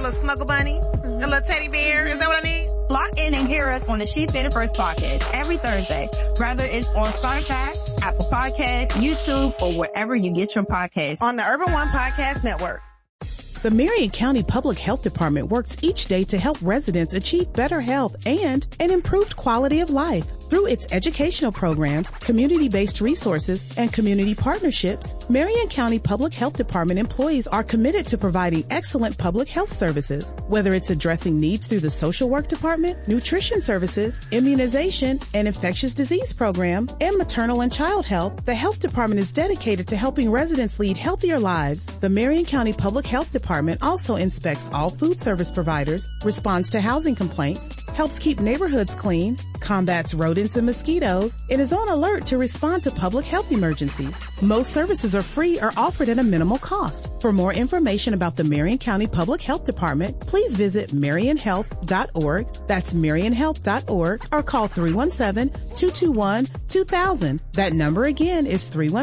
little snuggle bunny, a little teddy bear. Is that what I need? Lock in and hear us on the She Fit It First podcast every Thursday, whether it's on Spotify, Apple Podcasts, YouTube, or wherever you get your podcasts. On the Urban One Podcast Network. The Marion County Public Health Department works each day to help residents achieve better health and an improved quality of life. Through its educational programs, community-based resources, and community partnerships, Marion County Public Health Department employees are committed to providing excellent public health services. Whether it's addressing needs through the social work department, nutrition services, immunization, an infectious disease program, and maternal and child health, the health department is dedicated to helping residents lead healthier lives. The Marion County Public Health Department also inspects all food service providers, responds to housing complaints, helps keep neighborhoods clean, combats rodents and mosquitoes, and is on alert to respond to public health emergencies. Most services are free or offered at a minimal cost. For more information about the Marion County Public Health Department, please visit marionhealth.org. That's marionhealth.org, or call 317-221-2000. That number again is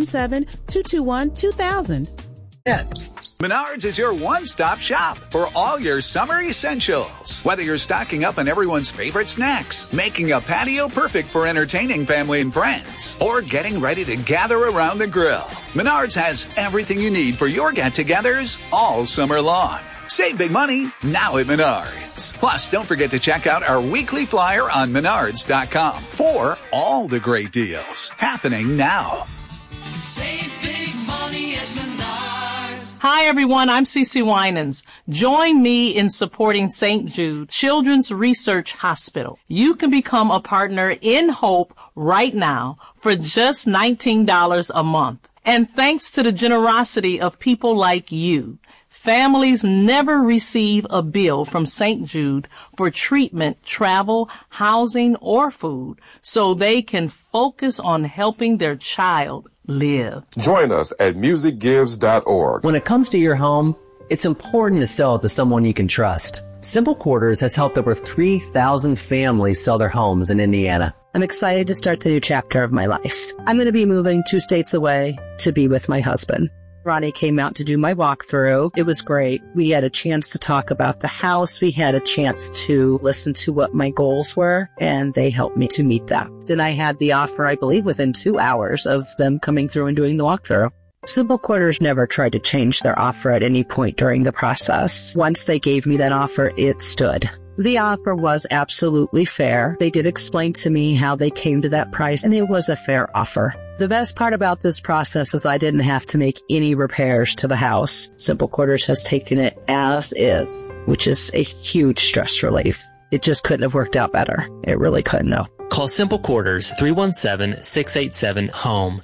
317-221-2000. Menards is your one-stop shop for all your summer essentials. Whether you're stocking up on everyone's favorite snacks, making a patio perfect for entertaining family and friends, or getting ready to gather around the grill, Menards has everything you need for your get-togethers all summer long. Save big money now at Menards. Plus, don't forget to check out our weekly flyer on Menards.com for all the great deals happening now. Save big money at Menards. Hi, everyone. I'm Cece Winans. Join me in supporting St. Jude Children's Research Hospital. You can become a partner in Hope right now for just $19 a month. And thanks to the generosity of people like you, families never receive a bill from St. Jude for treatment, travel, housing, or food, so they can focus on helping their child live. Join us at musicgives.org. When it comes to your home, it's important to sell it to someone you can trust. Simple Quarters has helped over 3,000 families sell their homes in Indiana. I'm excited to start the new chapter of my life. I'm going to be moving 2 states away to be with my husband. Ronnie came out to do my walkthrough. It was great. We had a chance to talk about the house. We had a chance to listen to what my goals were, and they helped me to meet that. Then I had the offer, I believe, within 2 hours of them coming through and doing the walkthrough. Simple Quarters never tried to change their offer at any point during the process. Once they gave me that offer, it stood. The offer was absolutely fair. They did explain to me how they came to that price, and it was a fair offer. The best part about this process is I didn't have to make any repairs to the house. Simple Quarters has taken it as is, which is a huge stress relief. It just couldn't have worked out better. It really couldn't have. Call Simple Quarters 317-687-HOME,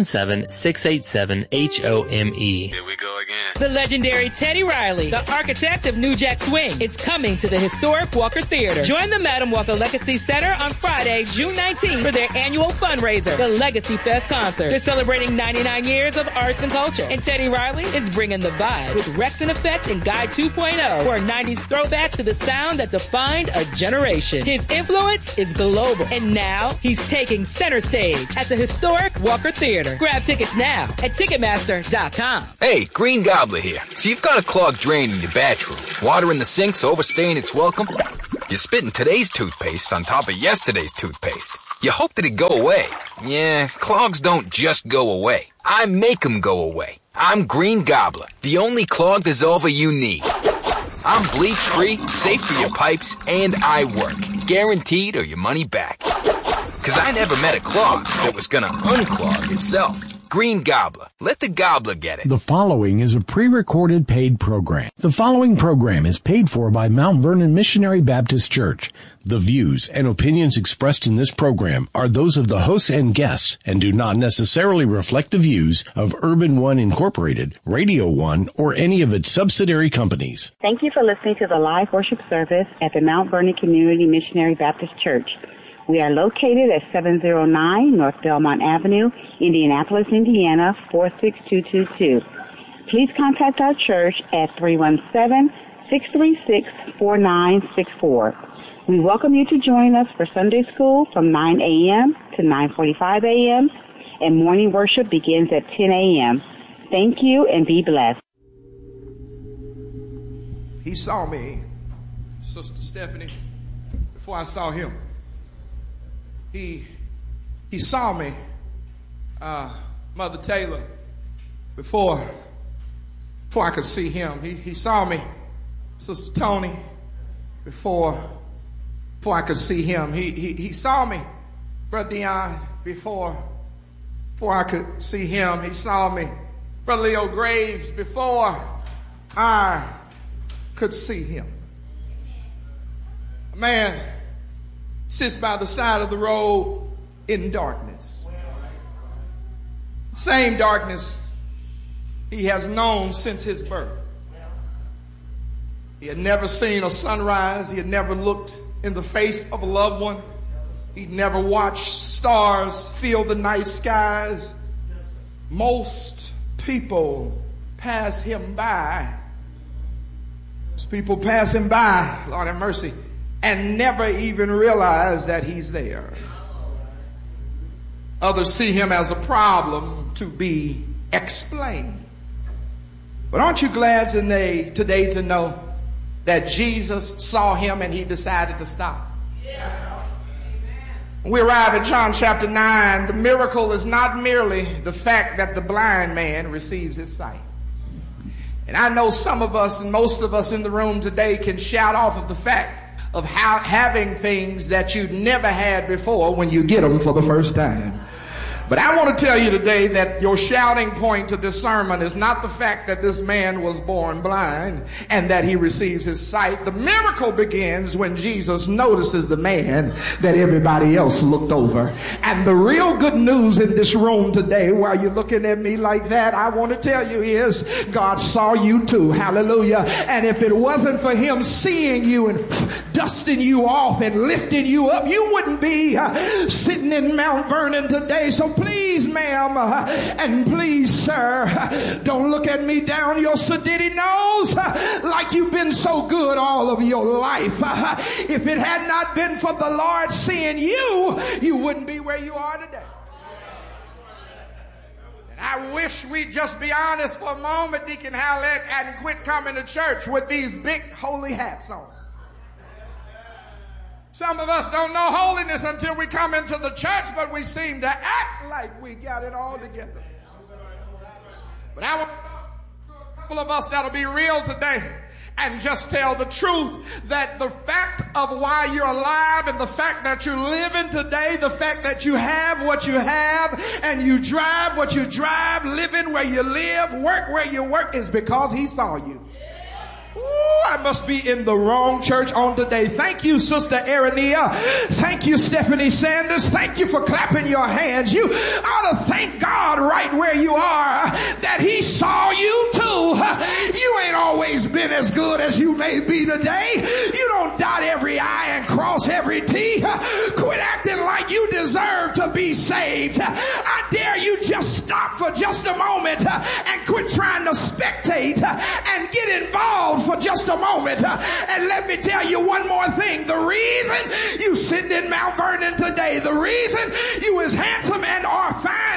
317-687-HOME. Here we go again. The legendary Teddy Riley, the architect of New Jack Swing, is coming to the historic Walker Theater. Join the Madam Walker Legacy Center on Friday, June 19th for their annual fundraiser, the Legacy Fest Concert. They're celebrating 99 years of arts and culture, and Teddy Riley is bringing the vibe with Rex and Effect and Guy 2.0 for a 90s throwback to the sound that defined a generation. His influence is global, and now he's taking center stage at the historic Walker Theater. Grab tickets now at Ticketmaster.com. Hey, Green Gobbler here. So you've got a clogged drain in your bathroom. Water in the sink's overstaying its welcome. You're spitting today's toothpaste on top of yesterday's toothpaste. You hope that it go away. Yeah, clogs don't just go away. I make them go away. I'm Green Gobbler, the only clog dissolver you need. I'm bleach-free, safe for your pipes, and I work. Guaranteed or your money back. Because I never met a clog that was gonna unclog itself. Green Gobbler. Let the gobbler get it. The following is a pre-recorded paid program. The following program is paid for by Mount Vernon Missionary Baptist Church. The views and opinions expressed in this program are those of the hosts and guests and do not necessarily reflect the views of Urban One Incorporated, Radio One, or any of its subsidiary companies. Thank you for listening to the live worship service at the Mount Vernon Community Missionary Baptist Church. We are located at 709 North Belmont Avenue, Indianapolis, Indiana, 46222. Please contact our church at 317-636-4964. We welcome you to join us for Sunday school from 9 a.m. to 9:45 a.m. and morning worship begins at 10 a.m. Thank you and be blessed. he saw me, Sister Stephanie, before I saw him. He saw me, Mother Taylor, before I could see him. He saw me, Sister Tony, before I could see him. He saw me, Brother Dion, before I could see him. He saw me, Brother Leo Graves, before I could see him. A man sits by the side of the road in darkness. Same darkness he has known since his birth. He had never seen a sunrise. He had never looked in the face of a loved one. He'd never watched stars fill the night skies. Most people pass him by. Most people pass him by, Lord have mercy, and never even realize that he's there. Others see him as a problem to be explained. But aren't you glad today to know that Jesus saw him and he decided to stop? When we arrive at John chapter 9, the miracle is not merely the fact that the blind man receives his sight. And I know some of us and most of us in the room today can shout off of the fact of having things that you've never had before when you get them for the first time. But I want to tell you today that your shouting point to this sermon is not the fact that this man was born blind and that he receives his sight. The miracle begins when Jesus notices the man that everybody else looked over. And the real good news in this room today, while you're looking at me like that, I want to tell you is God saw you too. Hallelujah. And if it wasn't for him seeing you and dusting you off and lifting you up, you wouldn't be sitting in Mount Vernon today. So please, ma'am, and please, sir, don't look at me down your sedity nose like you've been so good all of your life. If it had not been for the Lord seeing you, you wouldn't be where you are today. And I wish we'd just be honest for a moment, Deacon Howlett, and quit coming to church with these big holy hats on. Some of us don't know holiness until we come into the church, but we seem to act like we got it all together. But I want a couple of us that'll be real today and just tell the truth that the fact of why you're alive and the fact that you're living today, the fact that you have what you have and you drive what you drive, living where you live, work where you work is because he saw you. I must be in the wrong church on today. Thank you, Sister Erenia. Thank you, Stephanie Sanders. Thank you for clapping your hands. You ought to thank God right where you are that he saw you too. You ain't always been as good as you may be today. You don't dot every I and cross every T. Quit acting like you deserve to be saved. I dare you just stop for just a moment and quit trying to spectate and get involved for just a moment. And let me tell you one more thing. The reason you sitting in Mount Vernon today, the reason you as handsome and are fine